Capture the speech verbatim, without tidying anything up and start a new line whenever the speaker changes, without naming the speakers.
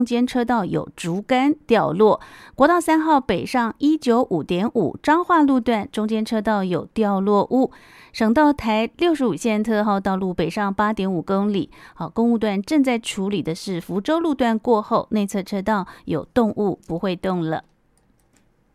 中间车道有竹竿掉落。国道三号北上一九五点五彰化路段中间车道有掉落物。省道台六十五线特号道路北上八点五公里，好，公务段正在处理的是福州路段过后内侧车道有动物不会动了。